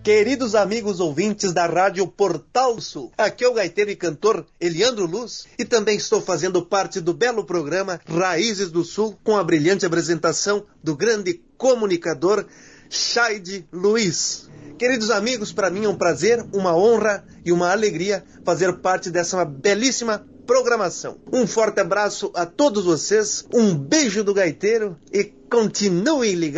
Queridos amigos ouvintes da Rádio Portal Sul, aqui é o gaiteiro e cantor Eliandro Luz e também estou fazendo parte do belo programa Raízes do Sul com a brilhante apresentação do grande comunicador Chaide Luiz. Queridos amigos, para mim é um prazer, uma honra e uma alegria fazer parte dessa belíssima programação. Um forte abraço a todos vocês, um beijo do gaiteiro e continuem ligados.